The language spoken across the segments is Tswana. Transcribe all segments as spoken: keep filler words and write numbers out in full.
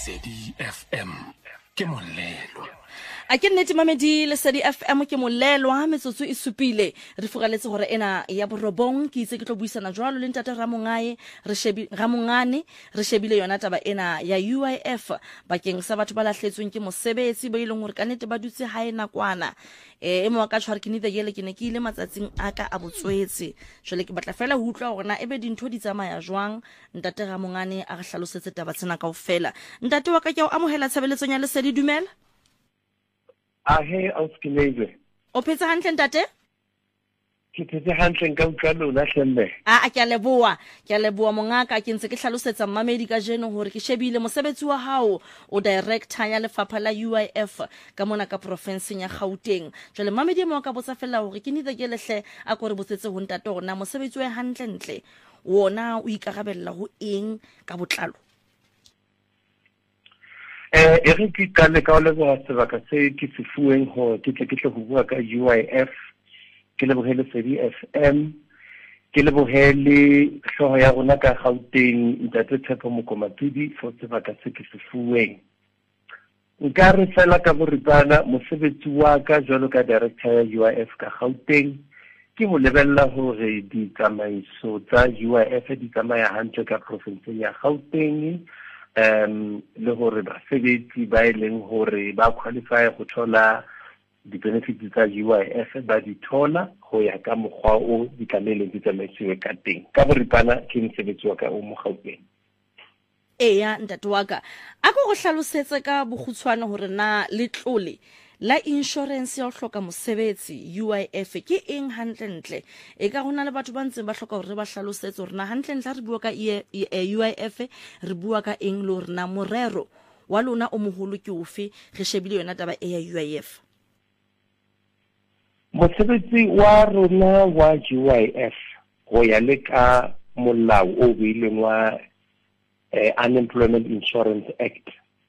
Lesedi F M ke molelo. A ke nnete mamedi Lesedi F M ke molelwa metsotso e supile re fugaletse gore ena ya borobong ke itse ke tlo buisana jwalo le ntate Ramongae re shebi Ramongane re shebile yona taba ena ya U I F bakeng sa batho ba lahletsweng ke mosebetsi ba ileng gore ka nnete ba dutse hae nakwana e mo ka tshwara ke nite yele ke ne ke ile matsatsing aka a botswetse jole ke batla fela ho utlwa gore na ebe dintho di tsamaya jwang ntate Ramongane a re hlalosetse taba tsena kaofela ntate wa ka ke o amohela tshebeletsong ya Lesedi dumela. Ahe auskilele. O phetse hantle ntate? Ke phetse hantle nka utlwa lona hlemme. A a ke a leboa, ke a leboa mongaka ke ntse ke hlalosetsa mmamedi ka jeno hore ke shebile mosebetsi wa hao o director ya lefapha la U I F ka mona ka provinceng ya Gauteng. Jole mmamedi mo ka botsa fela hore ke nitse ke lehle a go re botsetse ho ntate hore na mosebetsi wa hantle ntle wona o ikarabella ho eng ka botlalo. Eh e re ke ka le ka le go sebaka se ke sefueng ho ke tle ke tle go bua ka U I F ke le bohele Lesedi F M ke le bohele hloho ya rona ka Gauteng ntate Tshepo Mokomatudi for sebaka se ke sefueng nka re fela ka boripana mosebetsi wa ka jwalo ka director ya U I F ka Gauteng ke mo lebella hore di tsamaiso tsa U I F di tsamaya hantle ka province ya Gauteng um le hore ba sebetsi ba ileng hore ba qualify go thola di benefits tsa U I F ba di thola go ya ka mokgwa o di tlameleng di tsamaisiwe ka teng ka boripana ke mosebetsi wa ka o mo Gauteng. Eya ntate wa ka a go go hlalosetse ka bogutshwana hore na letlole la insurance ya ho hloka mosebetsi U I F ke eng hantle ntle e ka hona le batho ba ntse ba hloka hore ba hlalosetse hore na hantle ntle re bua ka U I F re bua ka eng le hore na morero wa lona o moholo ke ofe re shebile yona taba e ya U I F. Mosebetsi wa rona wa U I F go ya le ka molao o beileng wa Unemployment Insurance Act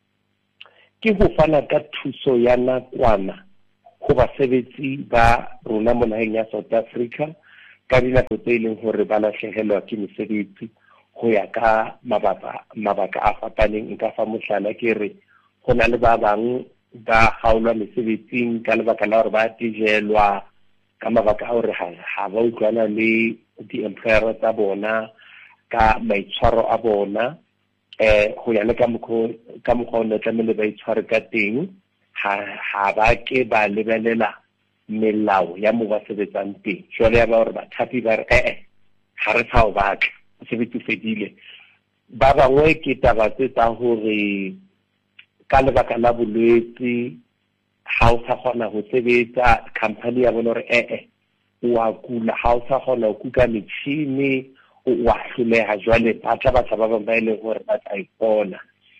ke go fana ka thuso ya nakwana go basebetsi ba rona mo naheng ya South Africa ka dinako tse ileng hore ba lahlehelwa ke mesebetsi go ya ka mabaka mabaka a fapaneng nka fa mohlala ke re go na le ba bang ba gaolwa mesebetsing ka lebaka la hore ba tijelwa ka mabaka a hore ha ba utlwana le di-employer tsa bona ka maitshwaro a bona eh go ya le ka mokgo ka mokgwa o ne tlamele ba itshware ka teng ha ha ba ke ba lebelela melao ya mo ba sebetsang teng jwale ya ba hore bathapi ba re eh ha re tsa o batla sebetsi fedile ba bangwe ke taba tse tsa hore ka lebaka la bolwetse ha o sa kgona ho sebetsa company ya bona hore eh wa kula ha o sa kgona ho kuka metšhini wa hloleha jwale ba tla batla ba bang ba ile gore ba tla ipona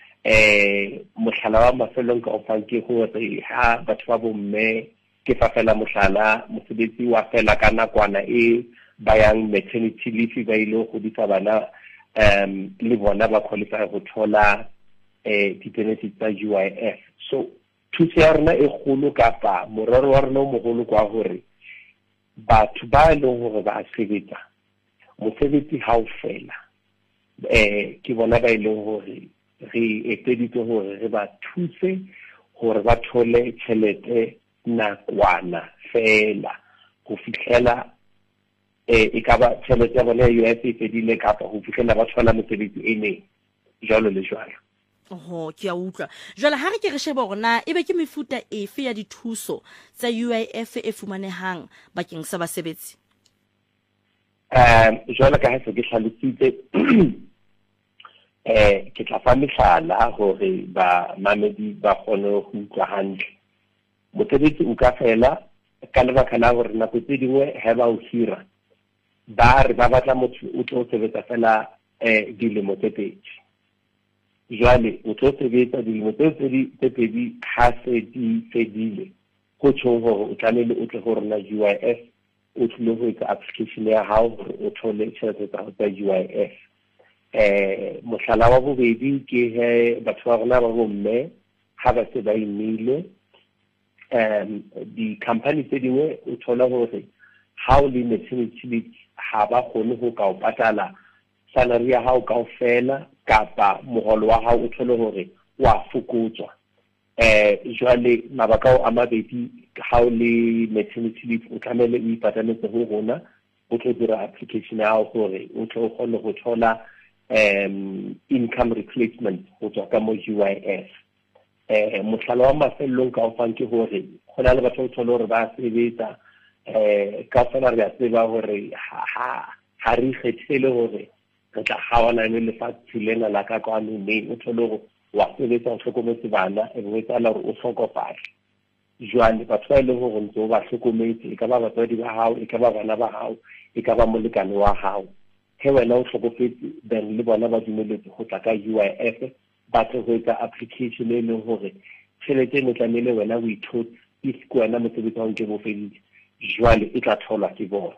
eh mohlala wa mafelong ka ofang ke gore ha batho ba bomme ke fa fela mohlala mosebetsi wa fela ka nakwana e bayang maternity leave ba ile go ditsa bana um le bona ba qualify go thola eh di benefits tsa U I F so thuso ya rona e kgolo kapa morero wa rona o mogolo kwa hore batho ba ile gore ba sebetsa mosebetsi ha o fela eh ke bona ba ile hore re eteditse hore re ba thuse hore ba thole tšhelete nakwana fela go fihlela eh e ka ba tšhelete ya bona U I F e fedile kapa go fihlela ba thola mosebetsi e ne jalo le jalo. Oho ke a utlwa jwale ha re ke re shebe hore na ebe ke mefuta efe ya dithuso tsa U I F e fumanehang bakeng sa basebetsi. Um jwale ka ha se ke hlalositse eh ke tla fa mehlala hore ba mamedi ba kgone ho utlwa hantle mosebetsi o ka fela ka lebaka la hore nako tse dingwe ha ba o hira ba re ba batla motho o tlo sebetsa fela eh dilemo tse pedi jwale o tlo sebetsa dilemo tse pedi ha se di fedile go tšho hore o tlamehile o tle go rona U I F o tlile go etsa application ya hao gore o thole tšhelete tsa U I F eh mohlala wa bobedi ke he batho ba rona ba bomme ha ba se ba imile um di company tse dingwe o thola hore ha o le maternity leave ha ba kgone go ka o patala salary ya hao kaofela kapa mogolo wa hao o thole hore wa fokotswa eh jwale mabaka a mabedi ha o le maternity leave o tlamele o ipatametse ho rona o tlo dira application ya hore o tlo kgone go thola um income replacement go tswa ka mo U I F. eh mohlala wa mafellong ka o fang ke hore gona le batho ba tsolo re ba sebetsa eh ka fela re a tseba hore ha ha re kgethele hore re tla gawana le lefatshe lena la ka kwa mme o tsolo go wa sebetsa o hlokometse bana e bo etsa la hore o hlokofala jwale batho ba ile go go ntse ba hlokometse e ka ba batswadi ba hao e ka ba bana ba hao e ka ba molekane wa hao he wena o hlokofetse then le bona ba dumeletse go tla ka U I F ba tlo go etsa application e leng hore tšhelete ne tlamele wena o ithotse if ke wena mosebetsi wa nke bo fedile jwale e tla tholwa ke bona.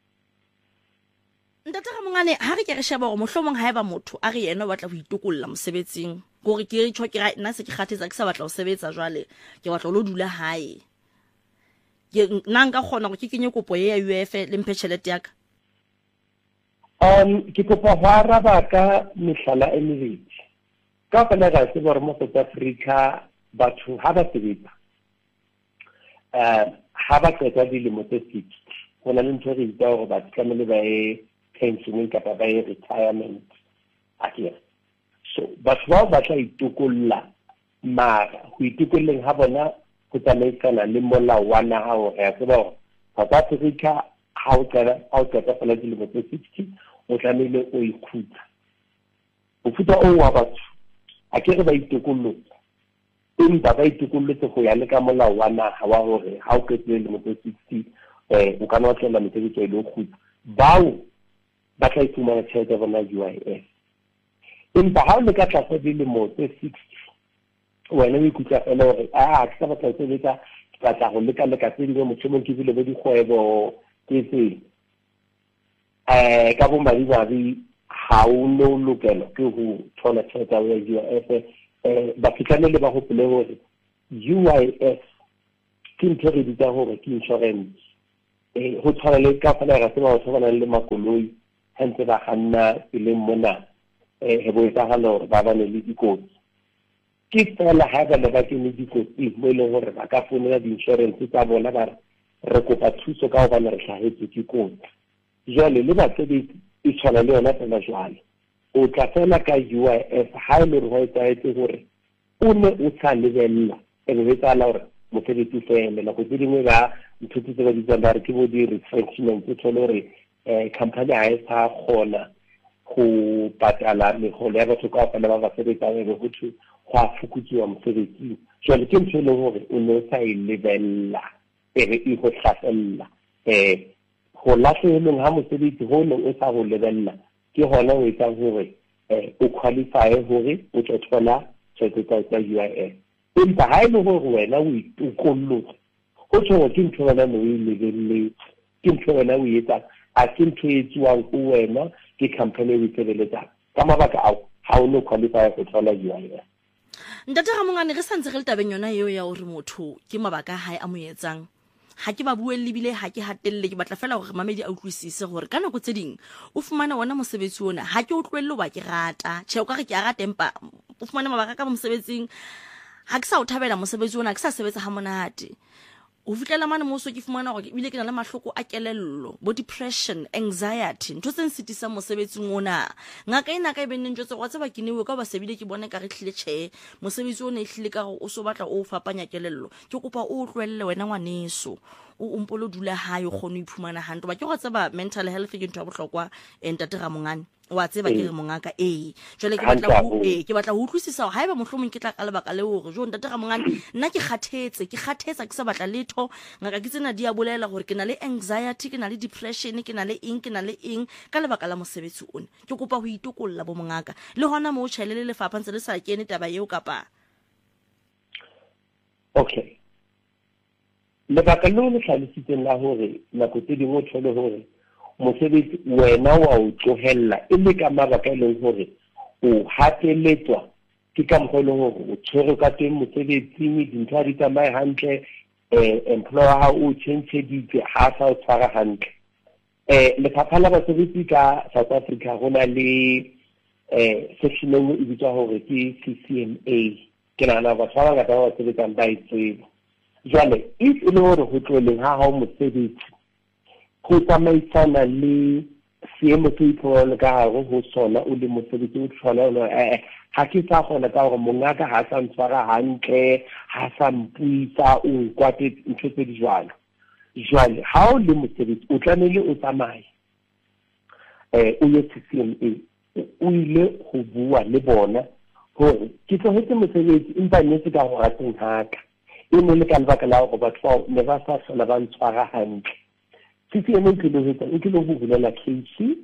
Ntate Ramongane ha re ke re sheba gore mohlomong ha eba motho a re yena o batla go itokolla mosebetsing gore ke re tšho ke ra nna se ke kgathetsa ke sa batla go sebetsa jwale ke batla lo dula hae ke nna nka kgona go ke kenye kopo ya U I F le mphe tšhelete ya ka. um ke kopa go araba ka mehlala e mebedi ka fela ga se gore mo South Africa batho ha ba sebetsa um ha ba qeta dilemo tse sixty go na le ntho re itse gore ba tlamele ba e pension kapa ba e retirement akere so batho bao ba tla itokolla mara go itokolleng ha bona go tsamaisana le molao wa naha hore ya tseba gore South Africa ha o tsela ha o tsela fela dilemo tse sixty o tlamehile o ikhutsa o futa o wa batho akere ba itokollotse empa ba itokollotse go ya le ka molao wa naha wa hore ha o qetile dilemo tse sixty eh o kana wa tsela mosebetsi e le go khutsa bao ba tla ifumana tšhelete ya bona U I F. Empa ha o le ka tlasa dilemo tse sixty wena o ikutla fela hore a ke sa batla go sebetsa ke batla go leka leka tse dingwe mohlomong ke bile bo dikgwebo ke tse eh ka bo madimabe ha o no lokela ke go thola tšhelete ya U I F. eh ba fitlanele ba gopole hore U I F ke ntho re ditsa hore ke insurance eh ho tshwana le ka fela ga se ba go tshwana le makoloi hentse ba ganna ile mona eh bo etsa ga lore ba bane le dikotsi ke fela ha ba le ba ke ne dikotsi mo ile hore ba ka fonela di insurance tsa bona ba re kopa thuso ka ba le re hlahetse ke kotsi jwale le ba tsedi e tshwana le yona fela jwale o tla fela ka U I F ha ile re ho etsa etse hore o ne o tsa lebella e be etsa la hore mosebetsi fela la go dingwe ba nthuti tse ba di tsang ba re ke bo di refreshment tse hore eh company ha e sa gona go patala megolo ya batho ka fela ba ba sebetsa e go thu go a fokotsiwa mosebetsi jwale ke ntse le hore o ne sa e lebella e re e go tlhasella eh go latlheleng ha mosebetsi ho ne o sa go lebella ke hona o etsa hore eh o qualify hore o tlo thola tšhelete tsa U I F. Empa ha ile hore wena o itokollotse o tsho ke ntho wena no e lebelletse ke ntho wena o etsa a ke ntho e tswang go wena ke company e tsebeletsa ka mabaka ao ha o no qualify go thola U I F. Ntate Ramongane re santse re le tabeng yona eo ya hore motho ke mabaka hae a mo etsang ha ke ba buelle bile ha ke hatelle ke batla fela hore mamedi a utlwisise gore ka nako tse ding o fumana wona mosebetsi ona ha ke o tlwelle ba ke rata tšhe o ka re ke a rata empa o fumana mabaka ka mosebetsing ha ke sa o thabela mosebetsi ona ke sa sebetsa ha monate o fitlela mane mo so ke fumana gore bile ke na le mahloko a kelello bo depression anxiety ntho tse nsitisa mosebetsing ona ngaka ina ka ibenne ntse go tseba ke newe ka ba sebile ke bone ka re hlile tšhe mosebetsi ona e hlile ka go o so batla o fapanya kelello ke kopa o tlwelle wena ngwaneso o umpolo dula hae o gone iphumana hantle ba ke go tseba mental health ke ntho ya bohlokwa Ntate Ramongane wa tseba ke re mongaka eh jole ke batla ho eh ke batla ho utlwisisa ha eba mohlomong ke tla ka lebaka le hore jo Ntate Ramongane nna ke kgathetse ke kgathetsa ke sa batla letho ngaka ke tsena di a bolela gore ke na le anxiety ke na le depression ke na le eng ke na le eng ka lebaka la mosebetsi ona ke kopa ho itokolla bo mongaka le hona mo o tšhelele le fapantse le sa kene taba eo kapa okay lebaka le le tlhalositseng la hore nako tse dingwe o tshole hore mosebetsi wena wa o tlohella e le ka mabaka e leng hore o hateletswa ke ka mogolo hore o tshwere ka teng mosebetsing dintho di tsamaye hantle eh employer ha o change ditse ha sa o tshwara hantle eh lefapha la basebetsi ka South Africa go na le eh section e nngwe e bitsa hore ke C C M A ke nana ba tshwara ka ba sebetsang ba itsebe jwale if e le hore ho tloleng ha ha mosebetsi go tsamaisana le seemo se ipona ka hare ho sona o le mosebetsi o tshwana le eh ha ke sa gona ka hore mongaka ha sa ntshwara hantle ha sa mpuisa o nkwate ntho tse di jwalo jwale ha o le mosebetsi o tlamehile o tsamaye eh o ye C C M A o ile go bua le bona hore ke tlogetse mosebetsi empa ne se ka go rateng haka e ne le ka lebaka la go batho ba ne ba sa hlola ba ntshwara hantle C C M A ke le hotsa e ke le go bulela case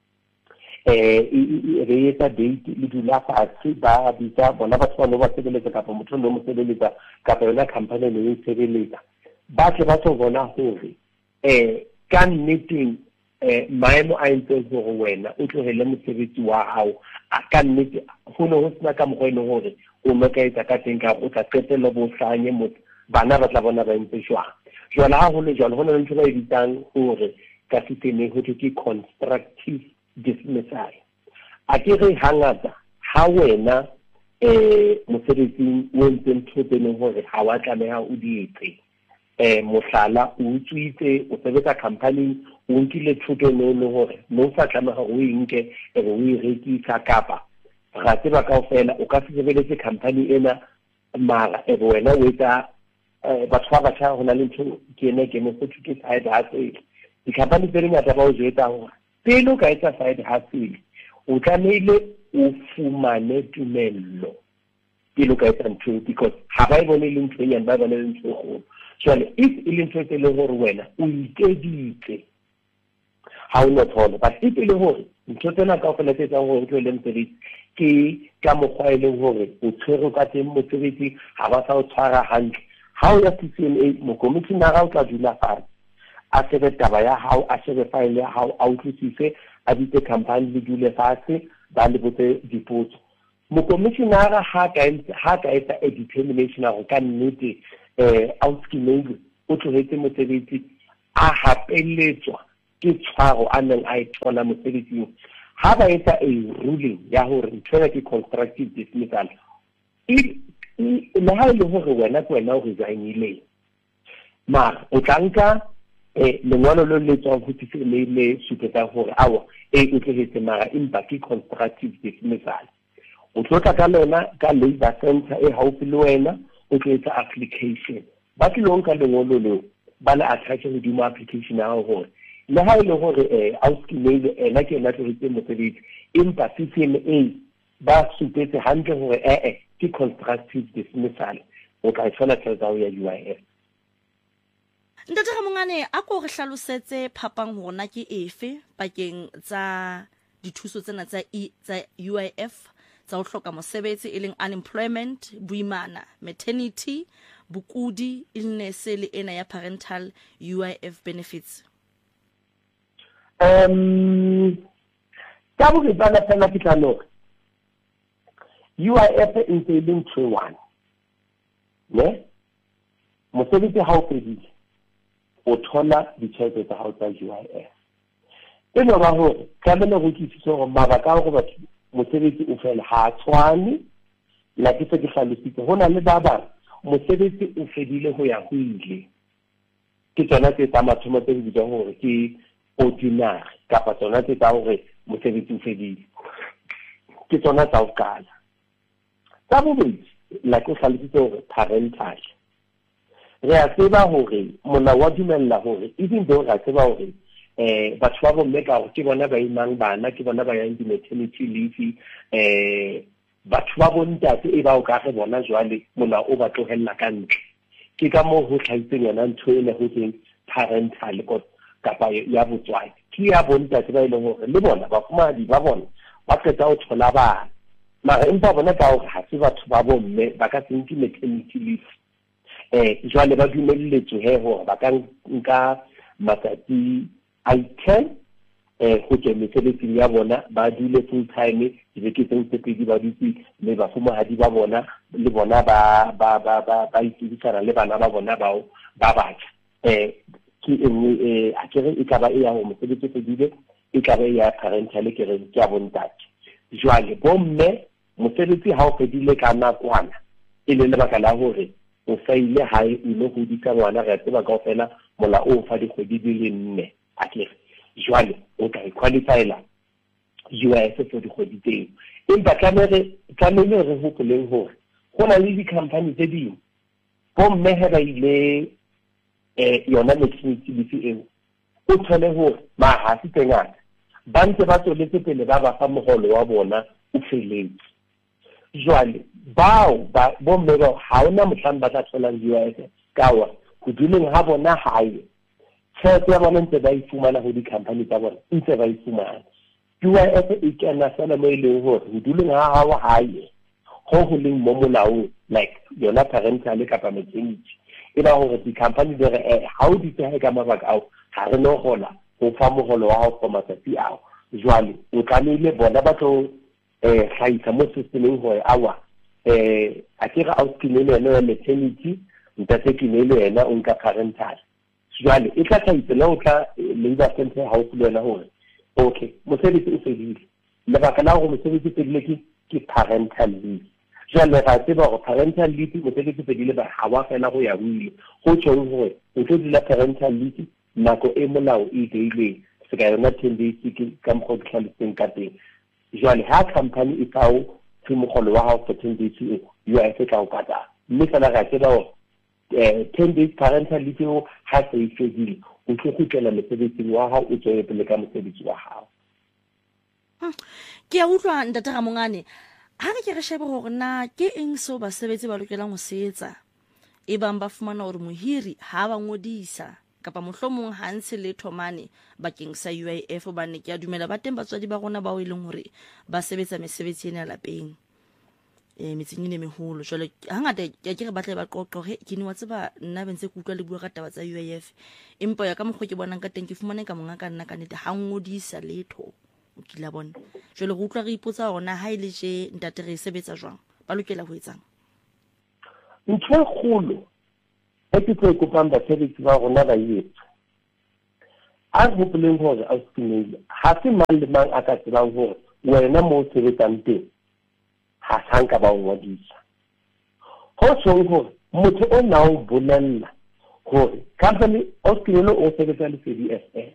eh re etsa date le dula fatshe ba bitsa bona batho ba no ba sebeletsa kapa motho no mo sebeletsa kapa yona company le e sebeletsa ba tle ba tlo bona hore eh ka nnete eh maemo a ntse go wena o tlogele mosebetsi wa hao a ka nnete go no ho sna ka mogweno hore o meka etsa ka teng ka o tla qetela bo hlanye mo bana ba tla bona ba ntse jwa jwala ha ho le jwalo ho na le ntho ba e bitang hore ka sisteme ho ke constructive dismissal a ke re hangata ha wena eh mosebetsi o ntse ntho teng hore ha wa tlameha o di etse eh mohlala o utswitse o sebetsa company o nkile thuto no no hore no sa tlameha o inke e o e rekisa kapa ga tseba kaofela o ka se sebeletse company ena mara e wena o etsa batho ba batla go na le ntho ke ene ke mo go thuke side hustle di company tse ngata ba o jwetsa hore pele o ka etsa side hustle o tlamehile o fumane tumello pele o ka etsa ntho because ha ba e bone le ntho nyane ba bone le ntho go jwale if e le ntho tse le gore wena o ikeditse ha o no thola but if e le gore ntho tsena ka go letsetsa gore o tlole mosebetsi ke ka mokgwa e leng gore o tshwere ka teng mosebetsi ha ba sa o tshwara hantle ha o ya C C M A mo commissioner o tla dula fatshe a shebe taba ya hao a shebe file ya hao a utlwisise a bitse company le dule fatshe ba le botse dipotso mo commissioner ha ka ha ka etsa a determination go ka nnete eh outskilling o tlogetse mosebetsi a hapeletswa ke tshwaro a neng a ithola mosebetsing ha ba etsa a ruling ya hore ntshwara ke constructive dismissal e le ha ile hore wena ke wena o resignile ma o tlanka eh lengwalo lo le tswa go tsitse le le supetsa hore awa e o tlogetse mara empa ke constructive dismissal o tlotla ka lona ka labor center e haufi le wena o tletsa application ba ke lo nka lengolo lo ba le attach go di application ya hore le ha ile hore eh outskilled ena ke na tlogetse mosebetsi empa C C M A ba supetse hantle hore eh eh ke constructive dismissal o ka tshola tsa ya U I F Ntate Ramongane a go re hlalosetse phapang hona ke efe pakeng tsa dithuso tsena tsa tsa U I F tsa o hloka mosebetsi e leng unemployment buimana maternity bukudi illness le ena ya parental U I F benefits um ka bo re bana fela ke tlano U I F e ntse le ntho one ne mosebetsi ha o fedile o thola ditšhelete tsa hao tsa U I F e no ba hore ka bana go kitso go mabaka go batho mosebetsi o fela ha tshwane la ke se ke hlalositse hona le ba bang mosebetsi o fedile go ya go ile ke tsona tse tsa mathomo tse di bitsang hore ke ordinary kapa tsona tse tsa hore mosebetsi o fedile ke tsona tsa o kala tsa bobedi la ke hlalositse hore parental re a tseba hore mona wa dumella hore even though re a tseba hore eh batho ba bomme ka ke bona ba imang bana ke bona ba yang di maternity leave eh batho ba bontate e ba o ka re bona jwale mona o ba tlohella ka ntle ke ka mo ho tlhaitseng yana ntho e le ho tseng parental ko kapa ya botswadi ke ya bontate ba ile hore le bona ba fumadi ba bona ba tsetsa o thola bana mara empa bona ka hore ha se batho ba bomme ba ka sentse maternity leave eh jwale ba dumelletswe he hore ba ka nka matsatsi a ten eh go ke mesebetsing ya bona ba dule full time di ke tseng tsepedi ba dutse le ba fumahadi ba bona le bona ba ba ba ba ba itshitsana le bana ba bona bao ba batla eh ke eng eh a kere e ka ba e ya ho mosebetsi fedile e ka ba ya parental ke re ke a bontate jwale bomme mosebetsi ha o fedile ka nakwana e le lebaka la hore o faile ha e ile go dika ngwana ga tseba ka ofela mola o fa dikgwedi di le nne akere jwale o tla qualifyela U I F for dikgwedi tseo empa tlamere tlamere re hopoleng hore go na le di-company tse dingwe bomme he ba ile eh yona maternity leave eo o thole hore ma ha se tengata ba ntse ba tsweletse pele ba ba fa mogolo wa bona o feletse jwale bao ba bomme ba ha ona motlhang ba tla tholang U I F kawa go duleng ha bona hae tshetse ya bona ntse ba ifumana go di-company tsa bona ntse ba ifumana U I F e kena fela mo e leng hore go duleng ha hao hae go go leng mo molaong like yona parental kapa maternity e ba hore di-company di re ha o di tsehe ka mabaka ao ga re no gola go fa mogolo wa hao for matsatsi ao jwale o tlamehile bona ba tlo um tlhaisa mo systemeng gore awa um a ke re auskilele ena ya maternity nta se kinele ena o nka parental jwale e tla tlhaisa le o tla labour center haufi le wena gore okay mosebetsi o fedile lebaka la gore mosebetsi o fedile ke ke parental leave jwale ga tseba gore parental leave mosebetsi o fedile ba ga wa fela go ya buile go tshweng gore o tlo dila parental leave nako e molao e beileng se ka yona ten days ke ka mokgwa ke tlhalositseng ka teng jwale ha company e fao ke mogolo wa hao for ten days U I F ka o patala mme fela ga tseba gore ten days parental leave o ha se e fedile o tlo go tsela mosebetsing wa hao o tswele pele ka mosebetsi wa hao ke a utlwa ntate Ramongane ha re ke re shebe gore na ke eng so ba sebetse ba lokelang go setsa e bang ba fumana gore mohiri ha ba ngodisa kapa mohlomong ha ntshe le thomane bakeng sa U I F ba ne ke a dumela ba teng batswadi ba rona ba o ileng hore ba sebetsa mesebetsi ena lapeng e metseng ene meholo jwale hangata ke ke re batle ba qoqoge ke ni wa tseba nna bentse ke utlwa le bua ka taba tsa U I F empa ya ka moggo ke bonang ka teng ke fumane ka monga ka nna ka nete ha ngodisa letho o kila bona jwale go utlwa re ipotsa rona ha ile je ntate re sebetsa jwang ba lokela ho etsang ntho kgolo e ke tlo kopang basebetsi ba rona ba yetsa a go peleng hore a stimile ha se mang le mang a ka tsebang hore wena mo sebetsang teng ha sanka ba ngodisa ho tsong hore motho o na o bolella hore company o stimile o sebetsa le C D F M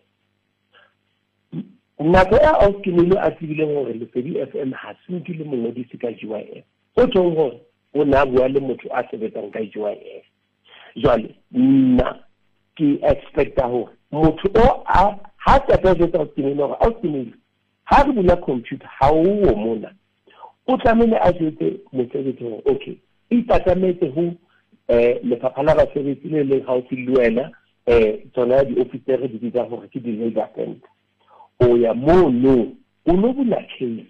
nako ya o stimile a tsebile hore le C D F M ha se nkile mongodisi ka U I F o tsong hore o na bua le motho a sebetsang ka U I F jwale nna ke expecta hore motho o a ha tsa tsa stimile hore a stimile ha re bula computer ha o mona o tlamehile a jetse mosebetsi hore okay e tatametse ho eh lefapha la basebetsi le le haufi le wena eh tsona di-officere di ditsa hore ke di-labour center o ya mo no o no bula case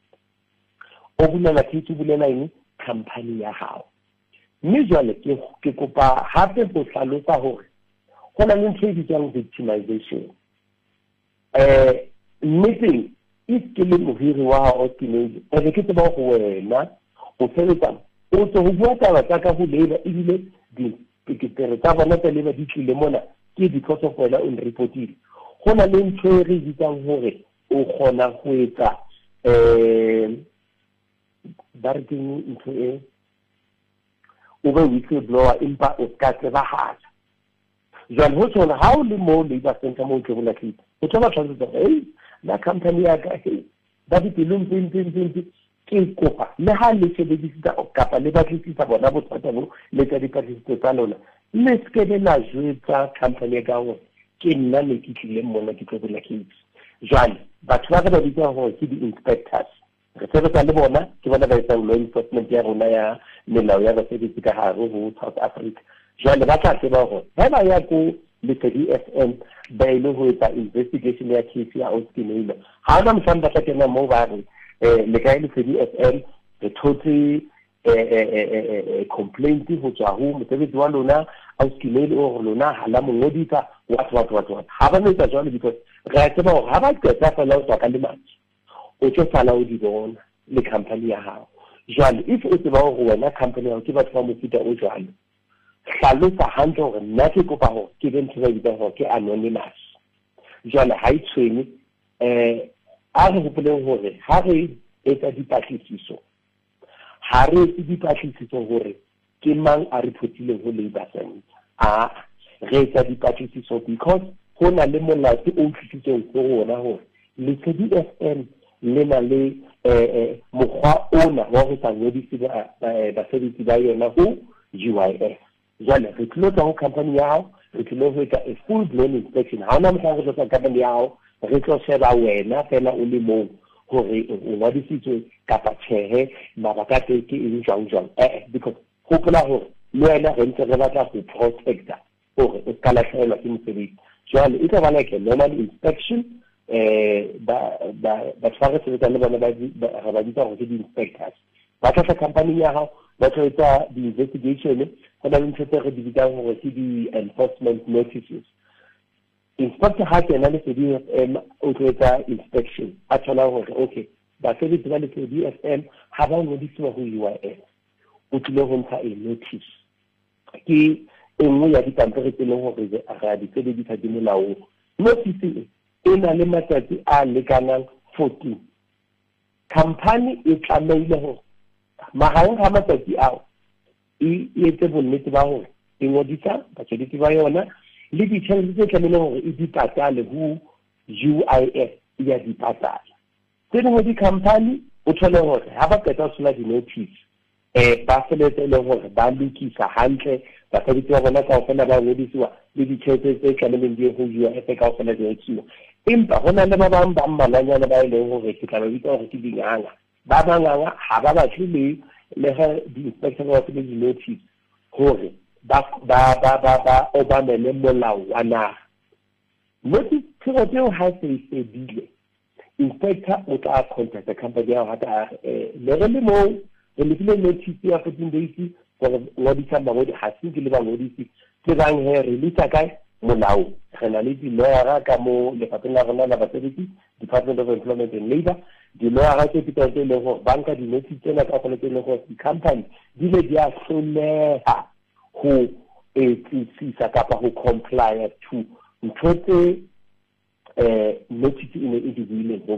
o bula la case o bulela eng company ya hao mme jwale ke ke kopa hape go hlalosa hore go na le ntho e bitswang victimization eh meeting if ke le mohiri wa hao teenage e re ke tseba go wena o sebetsa o tlo go bua taba tsa ka go leba ebile di pikitere tsa bona tsa leba di tlile mona ke because of wena on reportile go na le ntho e re bitsang hore o kgona go etsa eh ba re ke ntho e o be whistleblower empa o ka tsebahatsa jwale ho tsona ha o le mo labour center mo ke bona ke o tla ba tlhatswa hey la company ya ka he ba di pilong pin pin pin ke kopa le ha le sebedisa o kapa le batlisisa bona bothata bo le tsa dipatlisiso tsa lona le se ke la jwetsa company ka go ke nna le ke tlile mona ke tlo bula case jwale batho ba ba ditsa go ke di-inspectors re sebetsa le bona ke bona ba etsang law enforcement ya rona ya melao ya basebetsi ka hare ho South Africa jwale ba tla tseba gore ba ba ya ko le C D F M ba ile ho etsa investigation ya case ya Austinile ha na mfana ba tla mo ba re eh le ka ile C D F M the total eh complaint ho tswa ho mosebetsi wa lona Austinile o lona ha la mongodisa what what what what ha ba metsa jwale because re a tseba gore ha ba qeta fela o tswa ka le madi o tlo sala o di bona le company ya hao jwale if o tseba gore wena company ya o ke batho ba mofuta o jwalo hlalosa hantle gore nna ke kopa gore ke be ntho ba bitsa gore ke anonymous jwale ha itshwenye eh a re hopoleng gore ha re etsa dipatlisiso ha re etse dipatlisiso hore ke mang a reportileng ho Labour Center a re etsa dipatlisiso because ho na le molato o tlisitseng ho rona hore Lesedi F M le na le eh mokgwa ona wa ho sa ngodisi ba basebetsi ba yona ho U I F jwale re tlotla ho company ya hao re tlo ho etsa a full blown inspection ha ona motho a go tsa company ya hao re tlo sheba wena fela o le mo hore o ngodisitswe kapa tjhehe mabaka ke eng jwang jwang eh because hopola hore le wena re ntse re batla ho protecta hore o ska lahlehelwa ke mosebetsi jwale e tla ba like a normal inspection eh ba ba ba tshwara sebetsa le bona ba ba ditsa go di inspectors ba tla company ya hao ba tla etsa di investigation go na le ntse re di bitsa gore ke di enforcement notices inspector ha tsena le Lesedi F M o tla inspection a tsala gore okay ba sebetsa ba Lesedi F M ha ba ngodisiwa ho U I F o tlile go ntsha a notice ke engwe ya dipampiri tse leng gore ga di sebedisa di molao notice e na le matsatsi a lekanang fourteen company e tlameile ho magareng ga matsatsi ao e etse bonnete ba hore e ngodisa basebetsi ba yona le ditjhelete tse tlameile hore e di patale ho U I F ya di patala tse dingwe di company o thole hore ha ba qeta ho sula di notice eh ba feletse le hore ba lokisa hantle basebetsi ba bona ka ofela ba ngodisiwa le ditjhelete tse tlameileng di ho U I F ka ofela di etsiwa empa hona le ba bang ba mmalanyana ba ile hore ke tla ba bitsa hore ke dinganga ba banganga ha ba batle le le ha di inspector of the notice hore ba ba ba ba ba obamele molao wa naga notice tseo tseo ha se se bile inspector o tla contact the company ya hata le re le mo re le notice ya fourteen days gore ngodisa mabodi ha se ke le ba ngodisi ke bang he release kae molao re na le di lawyer ka mo le patela rona la basebetsi Department of Employment and Labour di lawyer tse pitse le go banka di notice tsena ka go le go di company di le di a hloleha ho etsisa kapa ho comply to ntse eh notice ine e di buile